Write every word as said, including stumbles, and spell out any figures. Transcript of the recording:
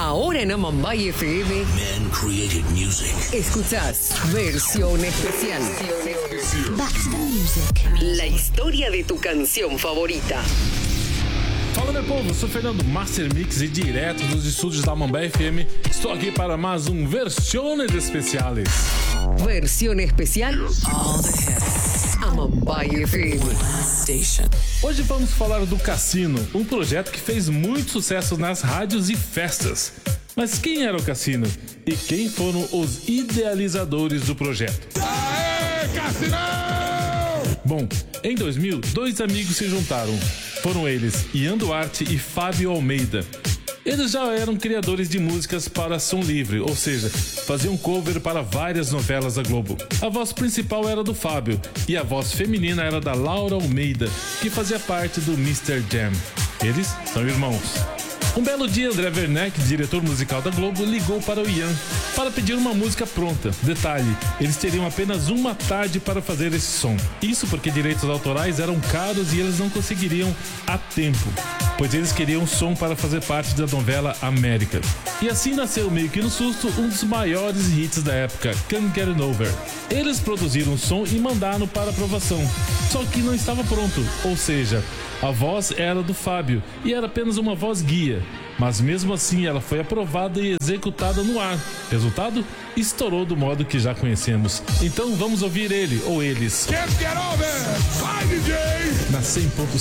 Ahora en Amambay F M. Man created music. Escuchás versión especial. Back to the music. La historia de tu canción favorita. Fala, meu povo, eu sou Fernando Master Mix e direto dos estúdios da Amambay F M estou aqui para mais um Versiones Especiales. Versión especial. All the hits. Amambay F M. Station. Hoje vamos falar do Cassino, um projeto que fez muito sucesso nas rádios e festas. Mas quem era o Cassino? E quem foram os idealizadores do projeto? Aê, Cassinão! Bom, em dois mil, dois amigos se juntaram. Foram eles, Ian Duarte e Fábio Almeida. Eles já eram criadores de músicas para som livre, ou seja, faziam cover para várias novelas da Globo. A voz principal era do Fábio e a voz feminina era da Laura Almeida, que fazia parte do mister Jam. Eles são irmãos. Um belo dia, André Werneck, diretor musical da Globo, ligou para o Ian para pedir uma música pronta. Detalhe, eles teriam apenas uma tarde para fazer esse som. Isso porque direitos autorais eram caros e eles não conseguiriam a tempo, pois eles queriam som para fazer parte da novela América. E assim nasceu, meio que no susto, um dos maiores hits da época, Can't Get Over. Eles produziram o som e mandaram para aprovação, só que não estava pronto, ou seja, a voz era do Fábio e era apenas uma voz guia, mas mesmo assim ela foi aprovada e executada no ar. Resultado? Estourou do modo que já conhecemos. Então vamos ouvir ele ou eles Can't get over! Vai, D J! na cem ponto